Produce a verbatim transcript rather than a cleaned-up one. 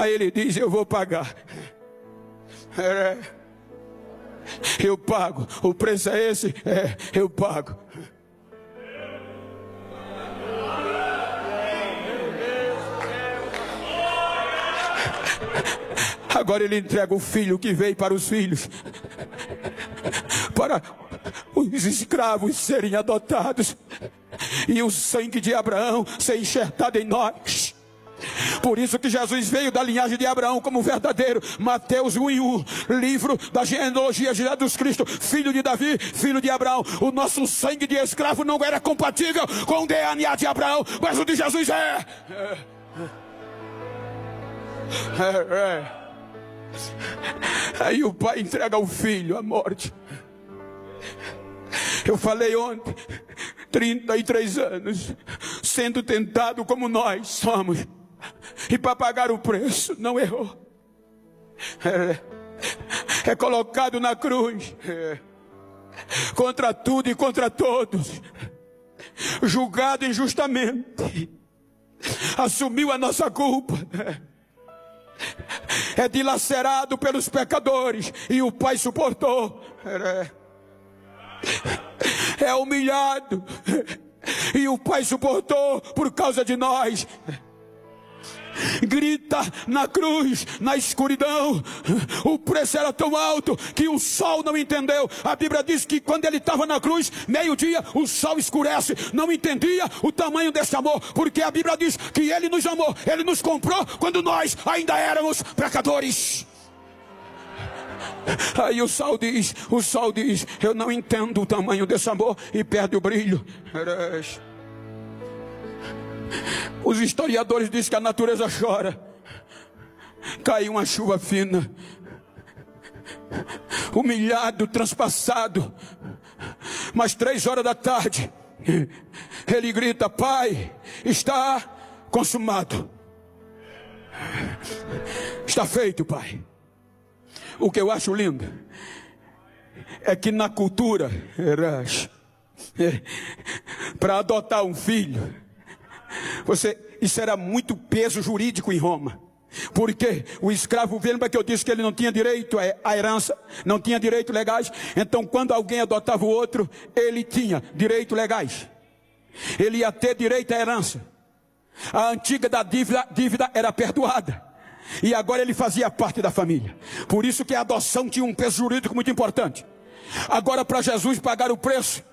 Aí ele diz: eu vou pagar. É, eu pago. O preço é esse? É, eu pago. Agora ele entrega o filho que veio para os filhos, para os escravos serem adotados e o sangue de Abraão ser enxertado em nós. Por isso que Jesus veio da linhagem de Abraão como verdadeiro. Mateus um e um, livro da genealogia de Jesus Cristo, filho de Davi, filho de Abraão. O nosso sangue de escravo não era compatível com o D N A de Abraão, mas o de Jesus é. É, é. Aí o pai entrega ao filho a morte. Eu falei ontem, trinta e três anos, sendo tentado como nós somos, e para pagar o preço, não errou. É, é colocado na cruz, é, contra tudo e contra todos, julgado injustamente, assumiu a nossa culpa, é dilacerado pelos pecadores, e o pai suportou. É, é humilhado, e o pai suportou por causa de nós. Grita na cruz, na escuridão. O preço era tão alto que o sol não entendeu. A Bíblia diz que quando ele estava na cruz, meio-dia, o sol escurece. Não entendia o tamanho desse amor, porque a Bíblia diz que ele nos amou, ele nos comprou quando nós ainda éramos pecadores. Aí o sol diz, o sol diz, eu não entendo o tamanho desse amor, e perde o brilho. Os historiadores dizem que a natureza chora. Cai uma chuva fina, humilhado, transpassado. Mas três horas da tarde, ele grita: Pai, está consumado. Está feito, Pai. O que eu acho lindo é que na cultura, para adotar um filho, você, isso era muito peso jurídico em Roma. Porque o escravo, lembra que eu disse que ele não tinha direito à herança, não tinha direitos legais. Então quando alguém adotava o outro, ele tinha direitos legais, ele ia ter direito à herança. A antiga da dívida, dívida era perdoada, e agora ele fazia parte da família. Por isso que a adoção tinha um peso jurídico muito importante. Agora, para Jesus pagar o preço,